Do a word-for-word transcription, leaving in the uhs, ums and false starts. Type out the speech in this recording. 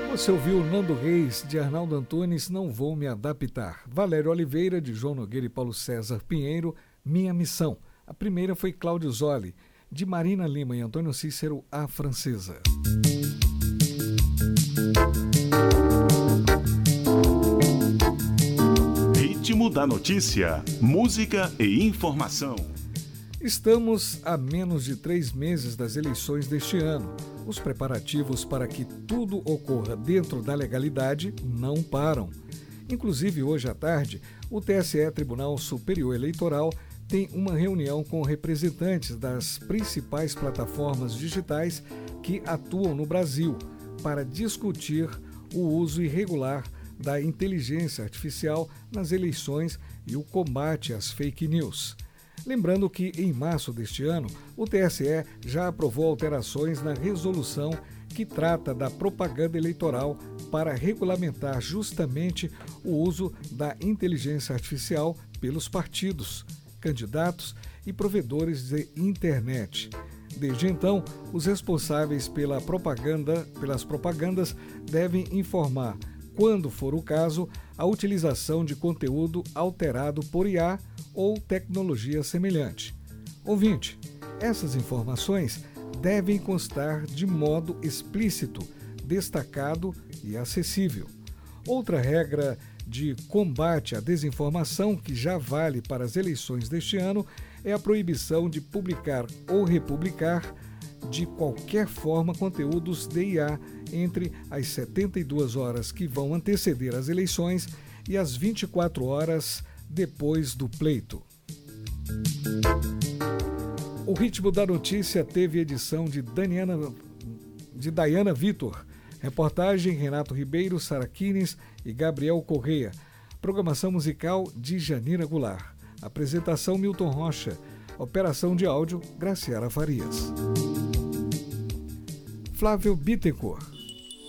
Você ouviu Nando Reis, de Arnaldo Antunes, Não Vou Me Adaptar. Valério Oliveira, de João Nogueira e Paulo César Pinheiro, Minha Missão. A primeira foi Cláudio Zoli, de Marina Lima e Antônio Cícero, A Francesa. Ritmo da notícia, música e informação. Estamos a menos de três meses das eleições deste ano. Os preparativos para que tudo ocorra dentro da legalidade não param. Inclusive, hoje à tarde, o T S E, Tribunal Superior Eleitoral, tem uma reunião com representantes das principais plataformas digitais que atuam no Brasil para discutir o uso irregular da inteligência artificial nas eleições e o combate às fake news. Lembrando que, em março deste ano, o T S E já aprovou alterações na resolução que trata da propaganda eleitoral para regulamentar justamente o uso da inteligência artificial pelos partidos, candidatos e provedores de internet. Desde então, os responsáveis pela propaganda, pelas propagandas devem informar, quando for o caso, a utilização de conteúdo alterado por I A ou tecnologia semelhante. Ouvinte, essas informações devem constar de modo explícito, destacado e acessível. Outra regra de combate à desinformação que já vale para as eleições deste ano é a proibição de publicar ou republicar de qualquer forma conteúdos de I A entre as setenta e duas horas que vão anteceder as eleições e as vinte e quatro horas depois do pleito. O Ritmo da Notícia teve edição de, Daniana, de Dayana Vitor, reportagem Renato Ribeiro, Sara Quines e Gabriel Correia, programação musical de Janira Goulart, apresentação Milton Rocha, operação de áudio Graciela Farias. Flávio Bittencourt.